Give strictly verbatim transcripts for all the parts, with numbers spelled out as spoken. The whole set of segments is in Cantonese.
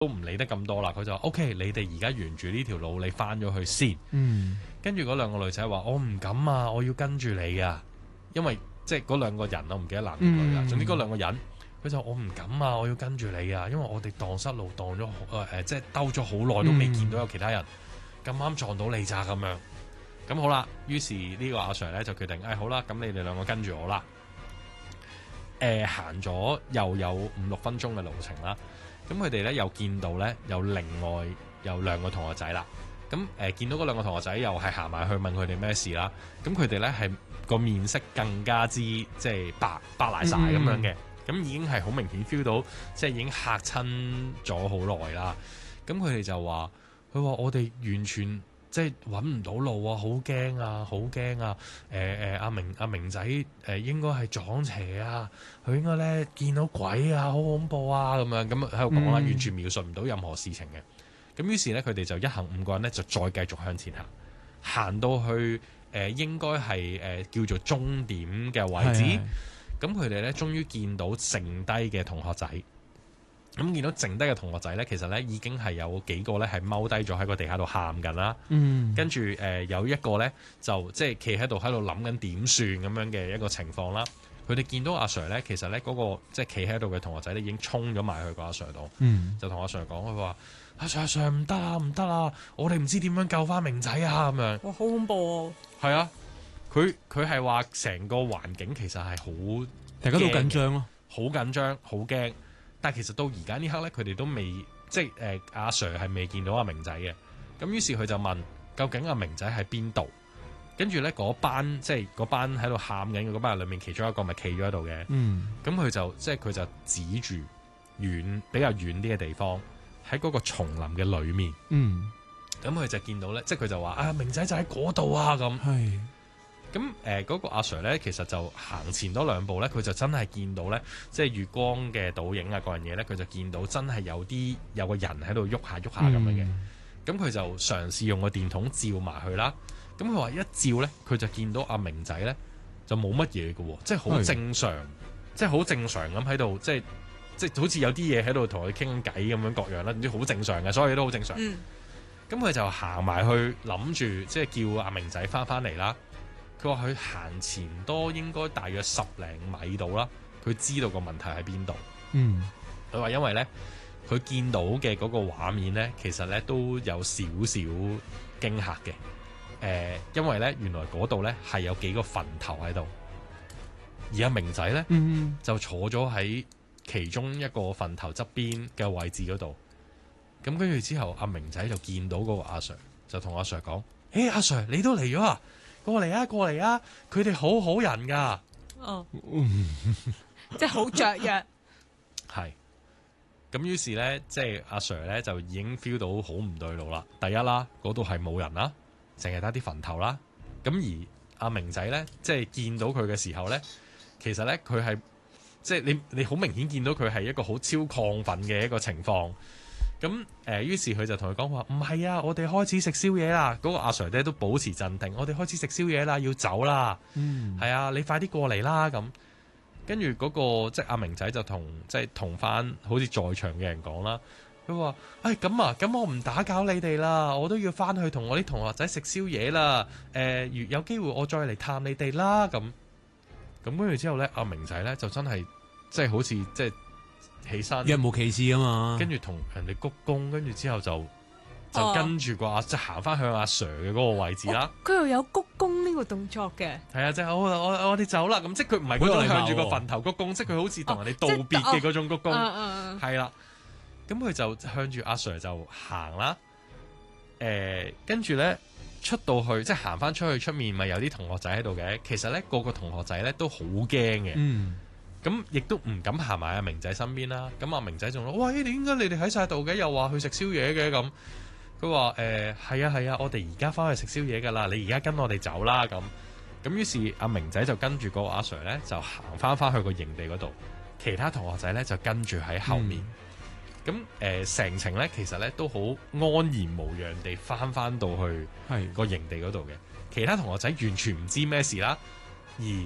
都唔理得咁多啦，佢就話 OK， 你哋而家沿住呢條路你翻咗去先。 嗯， 跟住嗰兩個女仔話：我唔敢啊，我要跟住你啊，因為即係嗰兩個人我唔記得男定女啦。 嗯、 總之嗰兩個人，佢就我唔敢啊，我要跟住你啊，因為我哋蕩失路蕩咗誒誒，即係兜咗好耐都未見到有其他人，咁啱撞到你咋咁樣。咁好啦，於是呢個阿 Sir 咧就決定，誒、哎、好啦，咁你哋兩個跟住我啦。誒行咗又有五六分鐘嘅路程啦。咁佢哋咧又見到咧有另外有兩個同學仔啦，咁誒、呃、見到嗰兩個同學仔又係行埋去問佢哋咩事啦，咁佢哋咧係個面色更加之即係白白賴晒咁樣嘅，咁、嗯、已經係好明顯 feel 到即係已經嚇親咗好耐啦。咁佢哋就話：佢話我哋完全即係揾唔到路啊，好驚啊，好驚啊！誒誒阿明阿明仔誒、呃、應該係撞邪啊，佢應該咧見到鬼啊，好恐怖啊咁樣咁喺度講啦，完全描述唔到任何事情嘅。咁於是咧，佢哋就一行五個人咧就再繼續向前行，行到去誒、呃、應該係誒、呃、叫做終點嘅位置。咁佢哋咧終於見到剩低嘅同學仔。咁見到剩低嘅同學仔咧，其實咧已經係有幾個咧係踎低咗喺個地下度喊緊啦。嗯，跟住誒、呃、有一個咧就即係企喺度喺度諗緊點算咁樣嘅一個情況啦。佢哋見到阿 Sir 咧，其實咧嗰、那個即係企喺度嘅同學仔咧已經衝咗埋去個阿 Sir 度。嗯，就同阿 Sir 講佢話：阿 Sir 阿 Sir 唔得啊，唔得啊！我哋唔知點樣救翻明仔啊咁樣。 哇，好恐怖喎！ 係啊，佢佢係話成個環境其實係好大家都緊張咯， 好緊張，好驚。但係其實到而家呢刻咧，佢哋都未即係誒、呃、阿 Sir 係未見到阿明仔嘅。咁於是佢就問：究竟阿明仔喺邊度？跟住咧嗰班即係嗰班喺度喊緊嘅嗰班人裏面，其中一個咪企咗喺度嘅。嗯，咁佢就即係佢就指住遠比較遠啲嘅地方，喺嗰個叢林嘅裏面。嗯，咁佢就見到咧，即係佢就話：啊，明仔就喺嗰度啊！咁係。咁誒嗰個阿 Sir 咧，其實就行前多兩步咧，佢就真係見到咧，即係月光嘅倒影啊，嗰樣嘢咧，佢就見到真係有啲有個人喺度喐下喐下咁樣嘅。咁佢、嗯、就嘗試用個電筒照埋去啦。咁佢話一照咧，佢就見到阿明仔咧就冇乜嘢嘅喎，即係好正常，是即係好正常咁喺度，即係即係好似有啲嘢喺度同佢傾緊偈咁樣各樣啦，總之好正常嘅，所有嘢都好正常。咁佢、嗯、就行埋去諗住即係叫阿明仔翻翻嚟啦。佢話佢行前多應該大約十零米度啦，佢知道個問題喺邊度。嗯，佢話因為咧，佢見到嘅嗰個畫面咧，其實咧都有少少驚嚇嘅。誒、呃，因為咧原來嗰度咧係有幾個墳頭喺度，而阿明仔咧、嗯、就坐咗喺其中一個墳頭側邊嘅位置嗰度。咁跟住之後，阿明仔就見到嗰個阿 Sir，就同阿 Sir 講：誒、欸，阿 Sir 你都嚟咗啊！過嚟啊，過嚟啊！佢哋好好人噶， 哦，即係好雀躍。 係，咁於是咧，即係阿 Sir 咧就已經 feel 到好唔對路啦。第一啦，嗰度係冇人啦，淨係得啲墳頭啦。咁而阿明仔咧，即係見到佢嘅時候咧，其實咧佢係即係你你好明顯見到佢係一個好超亢奮嘅一個情況。咁誒，於是佢就同佢講話：唔係啊，我哋開始食宵夜啦。嗰、那個阿 Sir 咧都保持鎮定，我哋開始食宵夜啦，要走啦。嗯，係啊，你快啲過嚟啦。咁跟住嗰個即係阿明仔就同即係同翻好似在場嘅人講啦。佢話：誒咁啊，咁我唔打攪你哋啦，我都要翻去同我啲同學仔食宵夜啦。誒、呃，如有機會我再嚟探你哋啦。咁咁跟住之後咧，阿明仔咧就真係即係好似即係。起身若無其事啊嘛， 跟住同人哋鞠躬，跟住之後就就跟住個阿即係行翻向阿 Sir 嘅嗰個位置啦。 佢、哦、又有鞠躬呢個動作嘅， 係啊，即係我我我哋走啦。咁即係佢唔係嗰種向住個墳頭鞠躬，即係佢好似同人哋道別嘅嗰種鞠躬。係啦，咁佢就向住阿 Sir 就行啦。誒、呃，跟住咧出到去，即係行翻出去出面，咪有啲同學仔喺度嘅。其實咧個個同學仔咧都好驚嘅。嗯。咁亦都唔敢行埋阿明仔身邊啦。咁阿明仔仲話：喂，點解你哋喺晒度嘅？又話去食宵夜嘅咁。佢話：誒、呃，係啊係啊，我哋而家翻去食宵夜噶啦。你而家跟我哋走啦咁。咁於是阿明仔就跟住個阿 Sir 咧，就行翻翻去個營地嗰度。其他同學仔咧就跟住喺後面。咁誒成程咧，其實咧都好安然無恙地翻翻到去個營地嗰度嘅。其他同學仔完全唔知咩事啦，而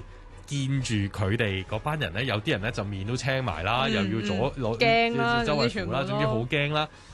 見住佢哋嗰班人咧，有啲人咧就面都青埋啦， 嗯又要左攞驚啦周總之全部圍扶啦，總之好都驚啦。